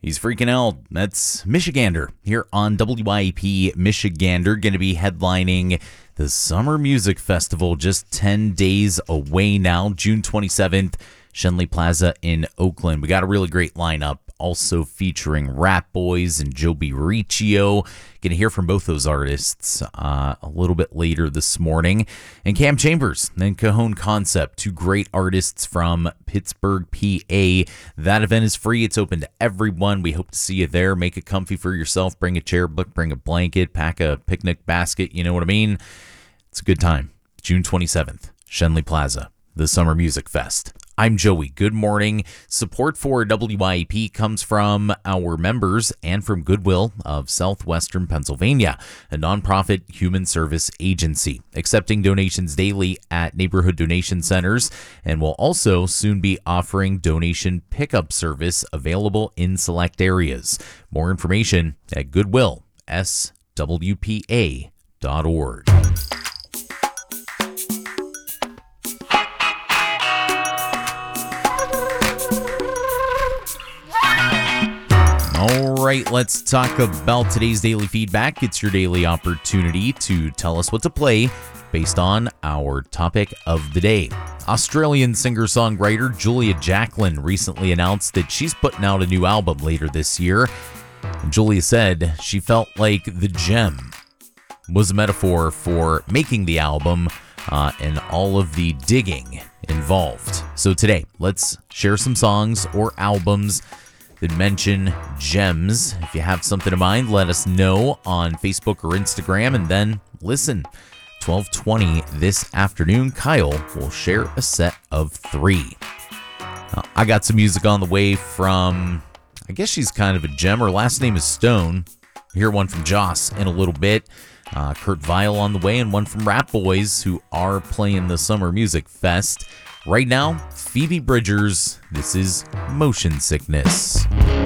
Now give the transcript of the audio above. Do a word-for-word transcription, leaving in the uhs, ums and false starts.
He's freaking out. That's Michigander here on W I A P Michigander, going to be headlining the Summer Music Festival just ten days away now, June twenty-seventh, Schenley Plaza in Oakland. We got a really great lineup, also featuring Rap Boys and Joby Riccio. Going to hear from both those artists uh, a little bit later this morning. And Cam Chambers and Cajon Concept, two great artists from Pittsburgh, P A. That event is free. It's open to everyone. We hope to see you there. Make it comfy for yourself. Bring a chair, bring a blanket, pack a picnic basket. You know what I mean? It's a good time. June twenty-seventh, Schenley Plaza, the Summer Music Fest. I'm Joey. Good morning. Support for W I A P comes from our members and from Goodwill of Southwestern Pennsylvania, a nonprofit human service agency, accepting donations daily at neighborhood donation centers, and will also soon be offering donation pickup service available in select areas. More information at goodwill s w p a dot org. All right, let's talk about today's daily feedback. It's your daily opportunity to tell us what to play based on our topic of the day. Australian singer-songwriter Julia Jacklin recently announced that she's putting out a new album later this year. And Julia said she felt like the gem was a metaphor for making the album uh, and all of the digging involved. So today, let's share some songs or albums that mention gems. If you have something in mind, let us know on Facebook or Instagram, and then listen. twelve twenty this afternoon, Kyle will share a set of three. Uh, I got some music on the way from, I guess she's kind of a gem. Her last name is Stone. Hear one from Joss in a little bit. Uh, Kurt Vile on the way, and one from Rap Boys, who are playing the Summer Music Fest. Right now, Phoebe Bridgers, this is Motion Sickness.